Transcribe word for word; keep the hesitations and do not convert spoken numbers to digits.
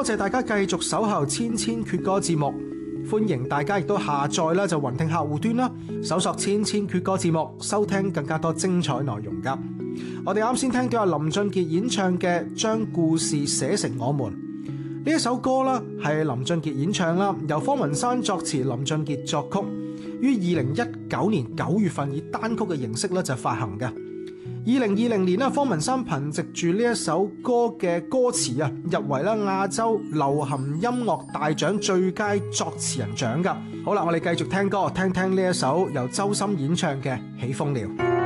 多謝大家繼續守候千千闕歌節目，歡迎大家亦都下載啦就雲聽客戶端啦，搜索千千闕歌節目，收聽更加多精彩內容噶。我哋啱先聽到阿林俊傑演唱嘅《將故事寫成我們》呢一首歌啦，係林俊傑演唱啦，由方文山作詞，林俊傑作曲，於二零一九年九月份以單曲嘅形式咧就發行嘅。二零二零年啦，方文山憑藉住呢一首歌嘅歌詞啊，入圍啦亞洲流行音樂大獎最佳作詞人獎噶。好啦，我哋繼續聽歌，聽聽呢一首由周深演唱嘅《起風了》。